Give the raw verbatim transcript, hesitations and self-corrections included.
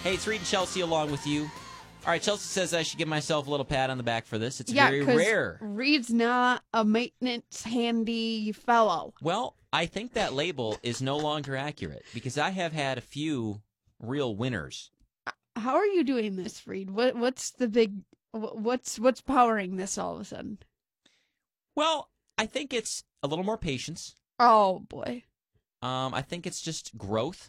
Hey, it's Reed and Chelsea along with you. All right, Chelsea says I should give myself a little pat on the back for this. It's yeah, very 'cause rare. Reed's not a maintenance handy fellow. Well, I think that label is no longer accurate because I have had a few real winners. How are you doing this, Reed? What what's the big wh- what's what's powering this all of a sudden? Well, I think it's a little more patience. Oh boy. Um, I think it's just growth.